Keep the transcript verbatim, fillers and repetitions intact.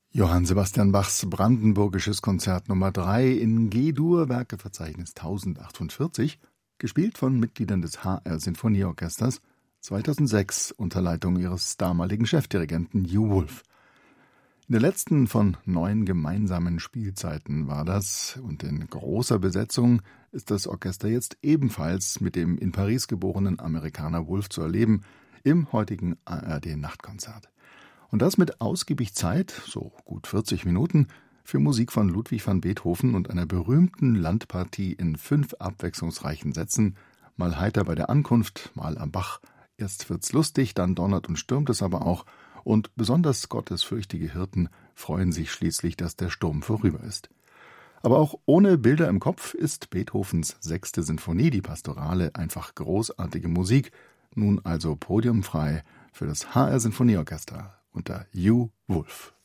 Johann Sebastian Bachs Brandenburgisches Konzert Nummer drei in G-Dur, Werkeverzeichnis tausendachthundertvierzig, gespielt von Mitgliedern des H R-Sinfonieorchesters, zweitausendsechs unter Leitung ihres damaligen Chefdirigenten Hugh Wolf. In der letzten von neun gemeinsamen Spielzeiten war das, und in großer Besetzung ist das Orchester jetzt ebenfalls mit dem in Paris geborenen Amerikaner Wolf zu erleben, im heutigen A R D-Nachtkonzert. Und das mit ausgiebig Zeit, so gut vierzig Minuten, für Musik von Ludwig van Beethoven und einer berühmten Landpartie in fünf abwechslungsreichen Sätzen, mal heiter bei der Ankunft, mal am Bach, erst wird's lustig, dann donnert und stürmt es aber auch, und besonders gottesfürchtige Hirten freuen sich schließlich, dass der Sturm vorüber ist. Aber auch ohne Bilder im Kopf ist Beethovens sechste Sinfonie, die Pastorale, einfach großartige Musik, nun also podiumfrei für das H R-Sinfonieorchester unter Hugh Wolf.